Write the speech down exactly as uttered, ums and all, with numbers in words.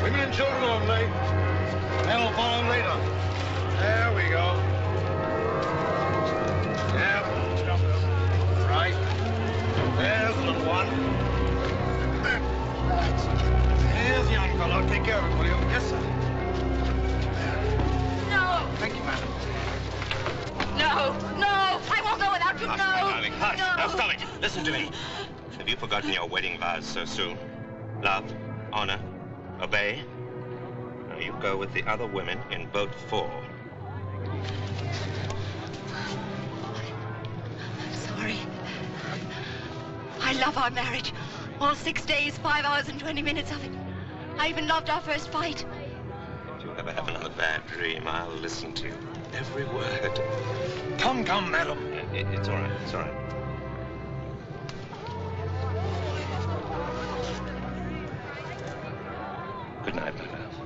Women and children only. Men will follow later. There we go. Yeah, jump up. Right. There's the little one. Here's the young fellow. Take care of him, will you? Yes, sir. No! Thank you, madam. No! No! I won't go without you! Hush, No! my darling, hush. No! Now stop it. Listen to me. Have you forgotten your wedding vows so soon? Love, honor, obey. Now you go with the other women in boat four. I'm sorry. I love our marriage. All six days, five hours and twenty minutes of it. I even loved our first fight. If you ever have another bad dream, I'll listen to you. Every word. Come, come, madam. It, it's all right. It's all right. Good night, my love.